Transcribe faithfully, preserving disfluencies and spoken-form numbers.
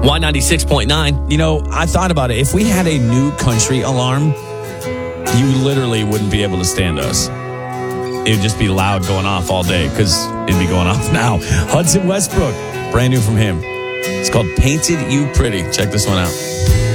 Y ninety-six point nine. You know, I thought about it. If we had a new country alarm, you literally wouldn't be able to stand us. It would just be loud going off all day because it'd be going off now. Hudson Westbrook, brand new from him. It's called Painted You Pretty. Check this one out.